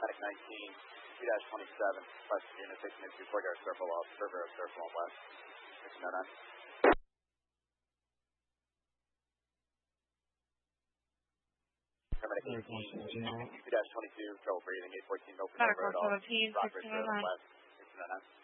Medic 19, 2-27, request unit taking into Courtyard Circle off, Server of Circle West, 1609. Medic 18, 2-22, trouble breathing, 814, open over at all. Medical 17, Rockbridge Road 1609. West, 1609.